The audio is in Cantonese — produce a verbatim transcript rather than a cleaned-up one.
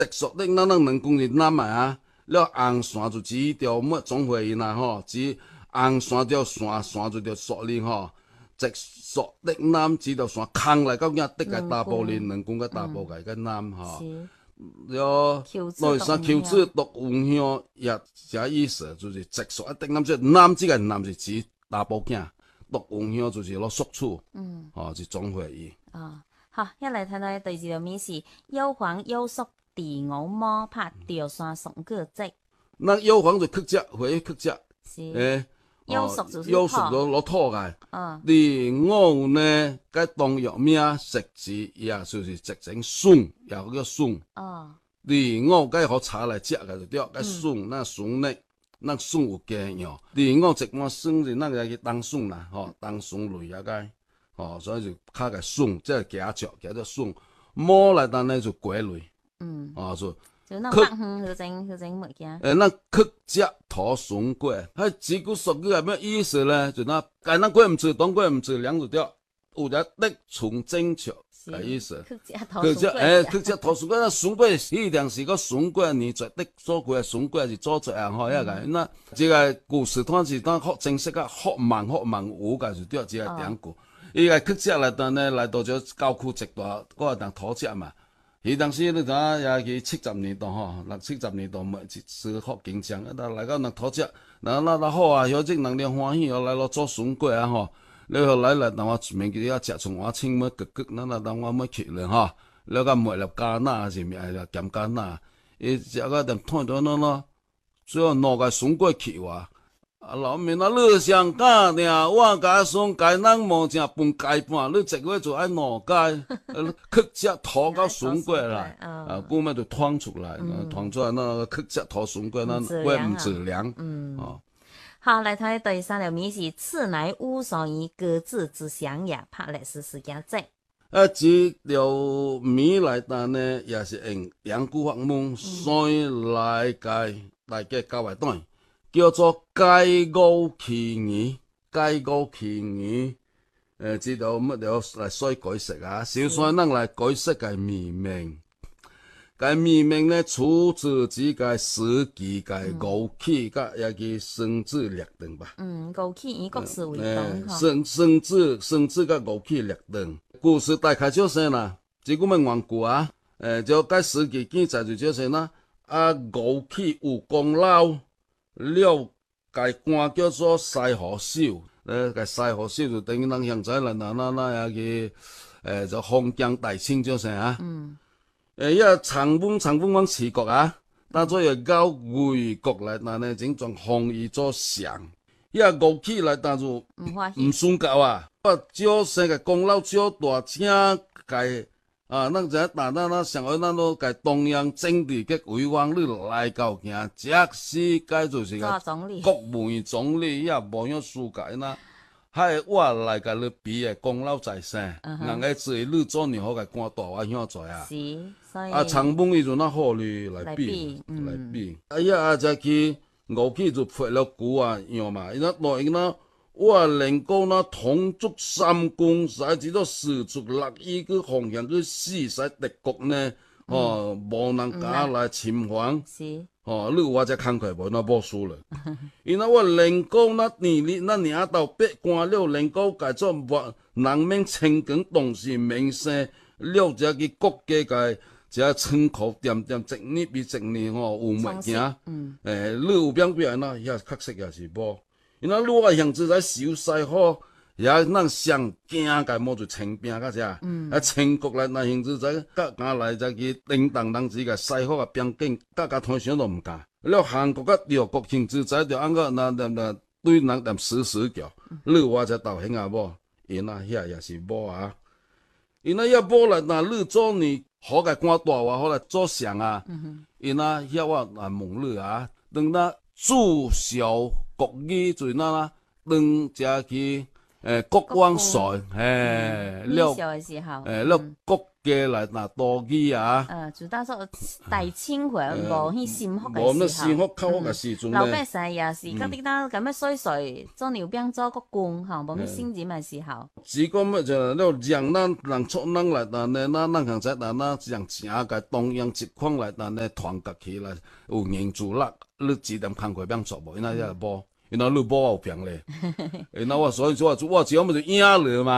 直属的咱咱两公是南的啊，了红线就指条乜总会因啦吼，指红线条线线就条属哩吼，直属的南指条线空来到囝得个大部林两公个大部个个南吼，了落啥求子独红香也这意思，就是直属一的南即南即个南是指大部囝，独红香就是攞属处，嗯，哦是总会意。 哦，好，一嚟睇睇第二條面是幽黃幽縮地牛魔拍吊山送個積。 那幽黃就客家，回客家。 是。 誒， 幽縮就是幽縮就攞土嘅。 嗯。 地牛呢，cái當藥名食字也就是直整筍，也叫筍。哦。地牛cái好炒來食嘅就對，cái筍那筍呢，那筍有雞樣。地牛一般筍是那個叫當筍啦，吼，當筍類啊個。哦，所以就較個筍，即係夾腳夾咗筍。摸來當呢就鬼類。嗯。哦，就。 就那北方嗰種嗰種物件。誒， 那客家土筍粿，迄字句俗語係咩意思咧？就那解那粿唔知，當粿唔知，兩就掉，有隻得從正橋嘅意思。 客家土筍粿。 誒，客家土筍粿，那筍粿一定是個筍粿，你做的做過筍粿是做做啊，吼，一個。那這個故事當是當學正式個學問學問有個就掉，這個典故。伊個客家來當呢來到咗郊區一段，嗰個當土家嘛。伊當時你睇也去七十年代吼，六七十年代末是是學經濟，啊，來到人土質，那那那好啊，有啲人哋歡喜，又來咯做筍粿啊吼，你後來來當我明記要食從我清乜焗焗，那那當我乜去咧吼，了個末粒加拿是咪係鹹加拿，伊食個點睇到那那，最後攞個筍粿去哇。啊，老面啊，你上假呢？我家送家人無正分家半，你一個月就愛兩家，客家土到筍粿啦，啊，古咩就劏出來，劏出來那客家土筍粿，那粿唔自涼。嗯，哦， 好，嚟睇第三條面是此乃烏所以各自之鄉也，拍歷史事件證。 啊，這條面來單呢，也是用兩句法文，所以來解來解交為短。叫做解語起義，解語起義，誒，知道乜嘢嚟所以解釋啊？小說能嚟解釋嘅命名，嘅命名呢出自自個史記嘅語起，甲也叫生子略斷吧。 嗯，語起以國史為重， 生生子生子嘅語起略斷，故事大概就是啦。這個咩緣故啊？誒，就解史記記載就就是啦，啊，語起有功勞。了解官叫做西河秀，誒，個西河秀就等於咱現在啦，那那那也個誒，就封疆大清就是啊。嗯。誒，一長風長風往齊國啊，當作要搞魏國來，那呢整種封伊做相，一過去來當做唔唔順教啊，我少生個功勞少大，請個。啊，咱只但咱咱上回咱都甲中央政治嘅委員你來到行，即使該就是個國務院總理也無樣輸解呐，還我來甲你比嘅功勞在身，人個至於你做年好個官大我向在啊。 是，所以啊，長風伊就那好哩來比來比，啊呀啊只去我去就配了鼓啊樣嘛，伊那內那。我能夠那同足三公，使至到四足六依個方向去死使敵國呢，哦，無人敢來侵犯，哦，你我才慷慨無那無輸了。因為我能夠那年哩那領導百官了，能夠改做無人民清光當時名聲，了這個國家個這稱口點點一年比一年哦有物件，誒，你有變變那也確實也是無。因為如果樣子在小西好，也咱上驚個麼就清兵個只，啊清國來那樣子在甲甲來在去領導人子個西好個邊境，甲甲通常都唔敢。了韓國個中國樣子在就按個那那那對人點死死叫，你我才道興啊無，因啊遐也是無啊，因啊遐無來那你做你好個官大話好來做相啊，因啊遐我來問你啊，等那注小。國語就那啦，當只去誒國王帥，誒了誒了國家来拿刀具啊。 呃，就当说大清或无迄幸福无那嘅时候， 幸福较福嘅时阵老百咧， 姓也是甲你当咁样水水做牛鞭做个工，吼，无咩信任嘅时候， 只讲要就了让咱人出咱来咱呢，咱咱共在咱咱让钱甲中央集权来咱呢团结起来，有凝聚力，你一点工课免做无，因那也无，因那你无有平咧，因那我所以说我我只要么就赢了嘛。